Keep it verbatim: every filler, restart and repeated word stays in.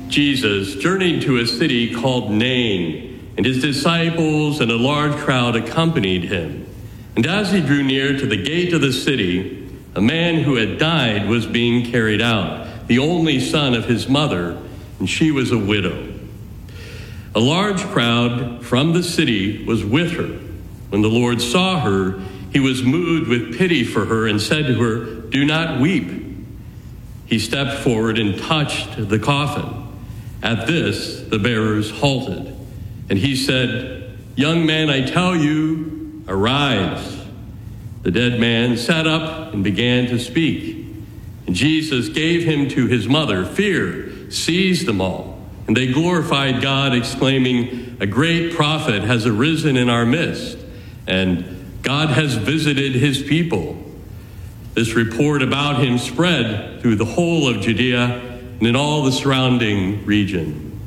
Jesus journeyed to a city called Nain, and his disciples and a large crowd accompanied him. And as he drew near to the gate of the city, a man who had died was being carried out, the only son of his mother, and she was a widow. A large crowd from the city was with her. When the Lord saw her, he was moved with pity for her and said to her, "Do not weep." He stepped forward and touched the coffin. At this, the bearers halted, and he said, "Young man, I tell you, arise." The dead man sat up and began to speak. And Jesus gave him to his mother. Fear seized them all, and they glorified God, exclaiming, "A great prophet has arisen in our midst, and God has visited his people." This report about him spread through the whole of Judea and in all the surrounding region.